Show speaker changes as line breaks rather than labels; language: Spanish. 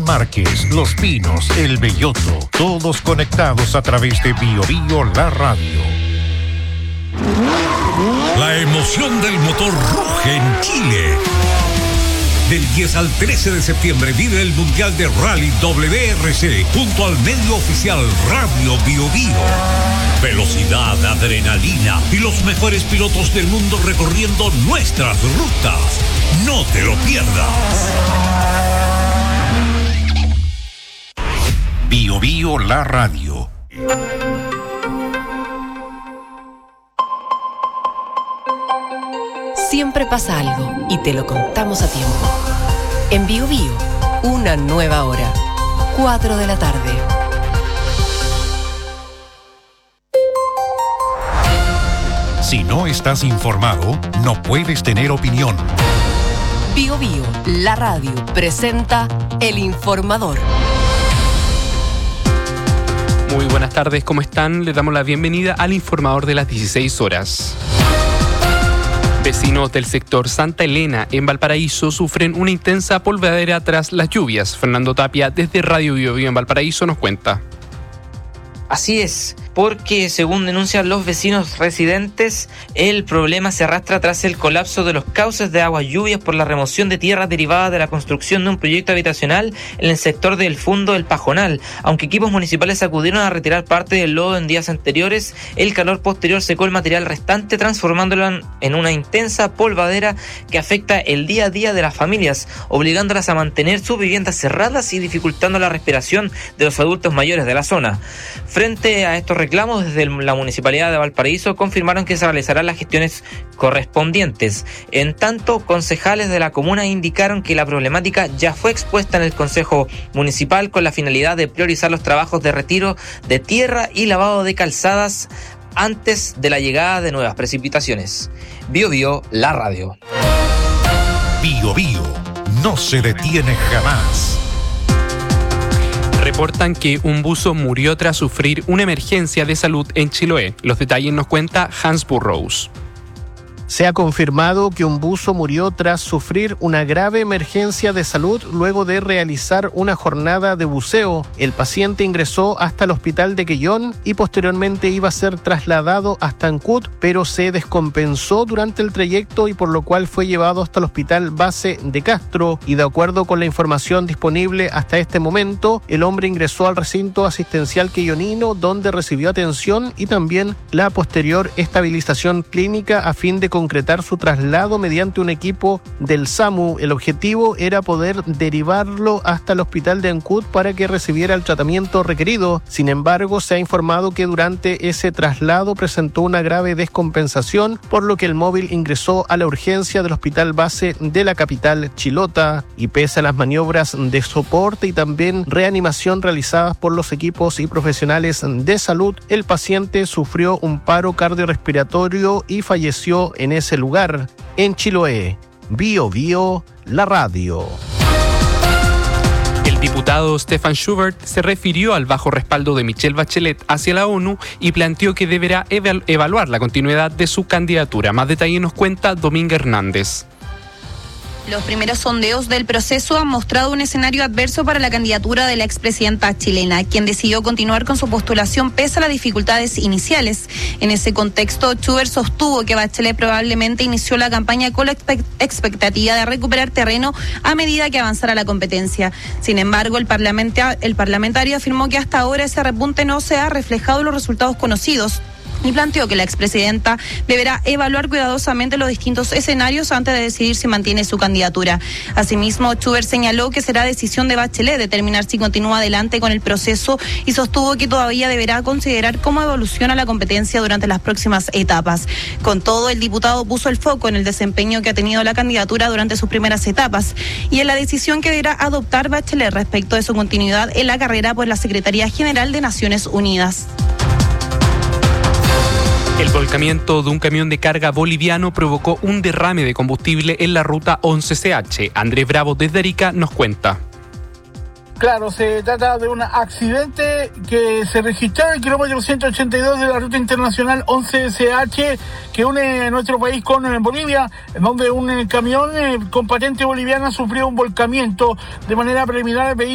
Márquez, Los Pinos, El Belloto, todos conectados a través de Bio Bio La Radio.
La emoción del motor ruge en Chile. Del 10 al 13 de septiembre vive el Mundial de Rally WRC junto al medio oficial Radio Bio Bio. Velocidad, adrenalina y los mejores pilotos del mundo recorriendo nuestras rutas. No te lo pierdas.
Bio Bio La Radio.
Siempre pasa algo y te lo contamos a tiempo. En Bio Bio, una nueva hora. 4 de la tarde.
Si no estás informado, no puedes tener opinión.
Bio Bio, la radio, presenta El Informador.
Muy buenas tardes, ¿cómo están? Les damos la bienvenida al Informador de las 16 horas. Vecinos del sector Santa Elena, en Valparaíso, sufren una intensa polvadera tras las lluvias. Fernando Tapia, desde Radio Bio Bio en Valparaíso, nos cuenta.
Así es, porque según denuncian los vecinos residentes, el problema se arrastra tras el colapso de los cauces de aguas lluvias por la remoción de tierras derivadas de la construcción de un proyecto habitacional en el sector del Fundo del Pajonal. Aunque equipos municipales acudieron a retirar parte del lodo en días anteriores, el calor posterior secó el material restante, transformándolo en una intensa polvadera que afecta el día a día de las familias, obligándolas a mantener sus viviendas cerradas y dificultando la respiración de los adultos mayores de la zona. Frente a estos reclamos, desde la Municipalidad de Valparaíso confirmaron que se realizarán las gestiones correspondientes. En tanto, concejales de la comuna indicaron que la problemática ya fue expuesta en el Consejo Municipal con la finalidad de priorizar los trabajos de retiro de tierra y lavado de calzadas antes de la llegada de nuevas precipitaciones. Bio Bio, la radio.
Bio Bio no se detiene jamás.
Reportan que un buzo murió tras sufrir una emergencia de salud en Chiloé. Los detalles nos cuenta Hans Burrows.
Se ha confirmado que un buzo murió tras sufrir una grave emergencia de salud luego de realizar una jornada de buceo. El paciente ingresó hasta el hospital de Quellón y posteriormente iba a ser trasladado hasta Ancud, pero se descompensó durante el trayecto y por lo cual fue llevado hasta el hospital base de Castro. Y de acuerdo con la información disponible hasta este momento, el hombre ingresó al recinto asistencial quellonino donde recibió atención y también la posterior estabilización clínica a fin de concretar su traslado mediante un equipo del SAMU. El objetivo era poder derivarlo hasta el hospital de Ancud para que recibiera el tratamiento requerido. Sin embargo, se ha informado que durante ese traslado presentó una grave descompensación, por lo que el móvil ingresó a la urgencia del hospital base de la capital chilota. Y pese a las maniobras de soporte y también reanimación realizadas por los equipos y profesionales de salud, el paciente sufrió un paro cardiorrespiratorio y falleció en ese lugar. En Chiloé, Bio Bio, la radio.
El diputado Stefan Schubert se refirió al bajo respaldo de Michelle Bachelet hacia la ONU y planteó que deberá evaluar la continuidad de su candidatura. Más detalles nos cuenta Dominga Hernández.
Los primeros sondeos del proceso han mostrado un escenario adverso para la candidatura de la expresidenta chilena, quien decidió continuar con su postulación pese a las dificultades iniciales. En ese contexto, Schubert sostuvo que Bachelet probablemente inició la campaña con la expectativa de recuperar terreno a medida que avanzara la competencia. Sin embargo, el parlamentario afirmó que hasta ahora ese repunte no se ha reflejado en los resultados conocidos, y planteó que la expresidenta deberá evaluar cuidadosamente los distintos escenarios antes de decidir si mantiene su candidatura. Asimismo, Schubert señaló que será decisión de Bachelet determinar si continúa adelante con el proceso y sostuvo que todavía deberá considerar cómo evoluciona la competencia durante las próximas etapas. Con todo, el diputado puso el foco en el desempeño que ha tenido la candidatura durante sus primeras etapas y en la decisión que deberá adoptar Bachelet respecto de su continuidad en la carrera por la Secretaría General de Naciones Unidas.
El volcamiento de un camión de carga boliviano provocó un derrame de combustible en la ruta 11CH. Andrés Bravo desde Arica nos cuenta.
Claro, se trata de un accidente que se registró en el kilómetro 182 de la ruta internacional 11CH que une nuestro país con Bolivia, donde un camión con patente boliviana sufrió un volcamiento. De manera preliminar, el vehículo